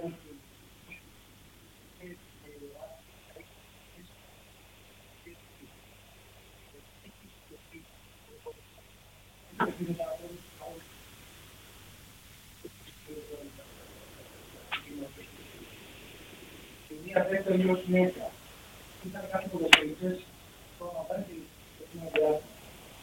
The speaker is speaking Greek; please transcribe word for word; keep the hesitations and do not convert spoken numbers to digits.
Μία δεύτερη ως συνέχεια. Ήταν κάτι που το περιπτώσει, το να πάει και το